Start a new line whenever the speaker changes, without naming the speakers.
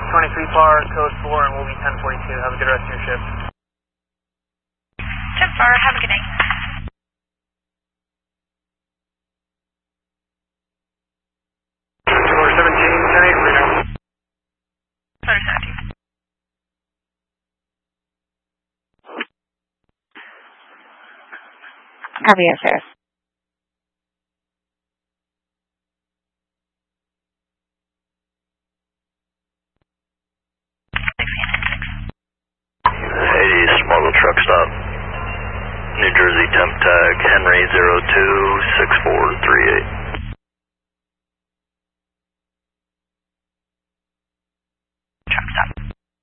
23 FAR, code 4, and we'll be 1042. Have a good rest of your shift.
10 FAR, have a good night.
Floor 17, 10-8, Reno.
Floor 17.
Copy, yes, sir.
Smuggle truck stop. New Jersey temp tag Henry 026438.
Truck stop.